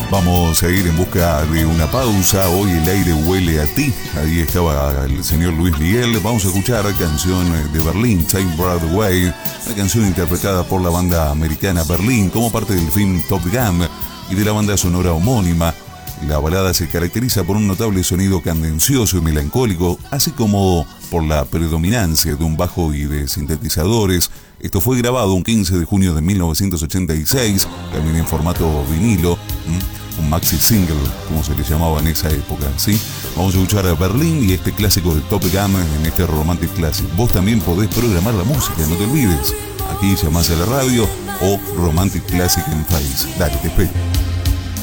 Vamos a ir en busca de una pausa. Hoy el aire huele a ti. Ahí estaba el señor Luis Miguel. Vamos a escuchar canción de Berlín, Time Broadway, una canción interpretada por la banda americana Berlín como parte del film Top Gun y de la banda sonora homónima. La balada se caracteriza por un notable sonido cadencioso y melancólico, así como por la predominancia de un bajo y de sintetizadores. Esto fue grabado un 15 de junio de 1986, también en formato vinilo, un maxi single, como se le llamaba en esa época, ¿sí? Vamos a escuchar a Berlín y este clásico de Top Gun en este Romantic Classic. Vos también podés programar la música, no te olvides. Aquí llamás a la radio o Romantic Classic en Face. Dale, te espero.